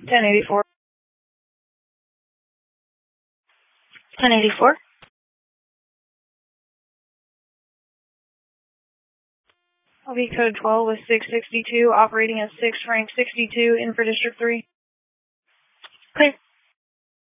1084. 1084. I'll be code 12 with 662, operating at 6 rank 62 in for District 3. Clear.